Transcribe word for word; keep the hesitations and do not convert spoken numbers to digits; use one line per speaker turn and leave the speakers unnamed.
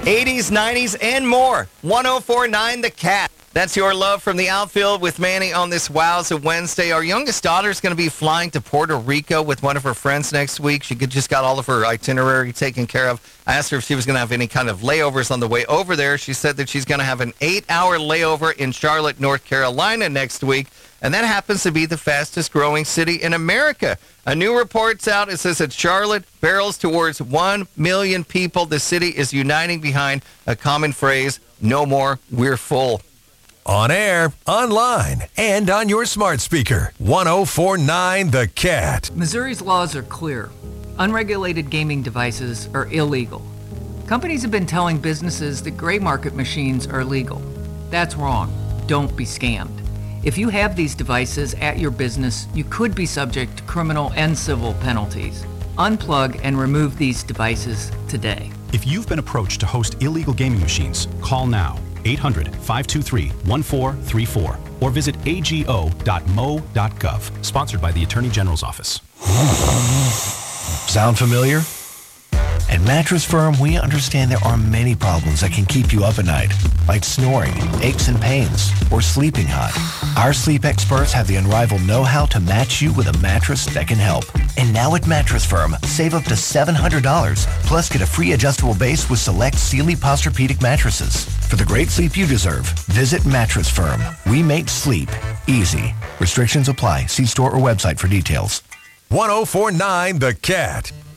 eighties, nineties, and more. one oh four point nine The Cat. That's your love from the outfield with Manny on this Wowza Wednesday. Our youngest daughter is going to be flying to Puerto Rico with one of her friends next week. She just got all of her itinerary taken care of. I asked her if she was going to have any kind of layovers on the way over there. She said that she's going to have an eight-hour layover in Charlotte, North Carolina next week, and that happens to be the fastest-growing city in America. A new report's out. It says that Charlotte barrels towards one million people. The city is uniting behind a common phrase, no more, we're full.
On air, online, and on your smart speaker. one oh four point nine The Cat.
Missouri's laws are clear. Unregulated gaming devices are illegal. Companies have been telling businesses that gray market machines are legal. That's wrong. Don't be scammed. If you have these devices at your business, you could be subject to criminal and civil penalties. Unplug and remove these devices today.
If you've been approached to host illegal gaming machines, call now. eight hundred, five two three, one four three four or visit a g o dot m o dot gov. Sponsored by the Attorney General's Office.
Sound familiar? At Mattress Firm, we understand there are many problems that can keep you up at night, like snoring, aches and pains, or sleeping hot. Our sleep experts have the unrivaled know-how to match you with a mattress that can help. And now at Mattress Firm, save up to seven hundred dollars, plus get a free adjustable base with select Sealy Posturepedic mattresses. For the great sleep you deserve, visit Mattress Firm. We make sleep easy. Restrictions apply. See store or website for details.
one oh four point nine The Cat.